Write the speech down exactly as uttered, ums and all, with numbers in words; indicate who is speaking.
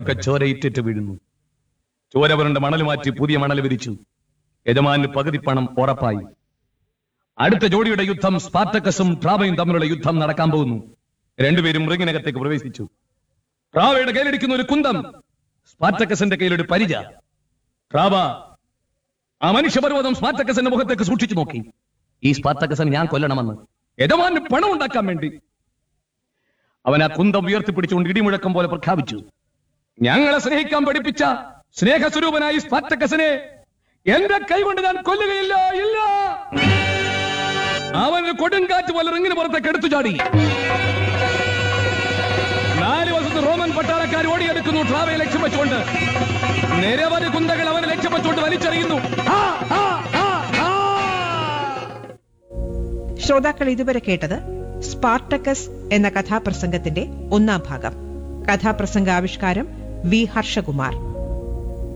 Speaker 1: പതുക്കെ ചോരയിറ്റേറ്റ് വീഴുന്നു. ചോരവരന്റെ മണൽ മാറ്റി പുതിയ മണൽ വിരിച്ചു. യജമാന് പകുതി പണം ഉറപ്പായി. അടുത്ത ജോഡിയുടെ യുദ്ധം സ്പാർട്ടക്കസും ട്രാവയും തമ്മിലുള്ള യുദ്ധം നടക്കാൻ പോകുന്നു. രണ്ടുപേരും റിങ്ങിനകത്തേക്ക് പ്രവേശിച്ചു. ട്രാവയുടെ കയ്യിലിരിക്കുന്ന ഒരു കുന്തം, സ്പാർട്ടക്കസിന്റെ കയ്യിലൊരു പരിച. ട്രാവ ആ മനുഷ്യപർവ്വതം സ്പാർട്ടക്കസിന്റെ മുഖത്തേക്ക് സൂക്ഷിച്ചു നോക്കി. ഈ സ്പാർട്ടക്കസിനെ ഞാൻ കൊല്ലണമെന്ന്, യജമാന് പണം ഉണ്ടാക്കാൻ വേണ്ടി. അവൻ ആ കുന്തം ഉയർത്തിപ്പിടിച്ചുകൊണ്ട് ഇടിമുഴക്കം പോലെ പ്രഖ്യാപിച്ചു, ഞങ്ങളെ സ്നേഹിക്കാൻ പഠിപ്പിച്ച സ്നേഹസ്വരൂപനായി സ്പാർട്ടക്കസിനെ എന്റെ കൈകൊണ്ട് ഞാൻ കൊല്ലുകയില്ല. ഇല്ല. അവന് കൊടുങ്കാറ്റ് പോലെ റിങ്ങിന് പുറത്തേക്ക് എടുത്തു ചാടി. നാല് വശത്ത് റോമൻ പട്ടാളക്കാർ ഓടിയെടുക്കുന്നു. ട്രാവയെ ലക്ഷ്യം വെച്ചുകൊണ്ട് നിരവധി കുന്തകൾ അവനെ ലക്ഷ്യം വെച്ചുകൊണ്ട് വലിച്ചെറിയുന്നു.
Speaker 2: ശ്രോതാക്കൾ ഇതുവരെ കേട്ടത് സ്പാർട്ടക്കസ് എന്ന കഥാപ്രസംഗത്തിന്റെ ഒന്നാം ഭാഗം. കഥാപ്രസംഗ ആവിഷ്കാരം വി ഹർഷകുമാർ.